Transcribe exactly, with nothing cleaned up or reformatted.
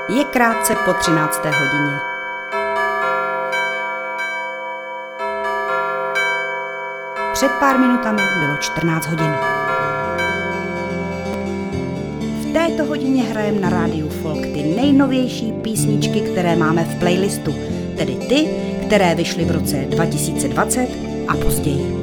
Je krátce po třinácté hodině. Před pár minutami bylo čtrnáct hodin. V této hodině hrajem na rádiu Folk ty nejnovější písničky, které máme v playlistu, tedy ty, které vyšly v roce dva tisíce dvacet a později.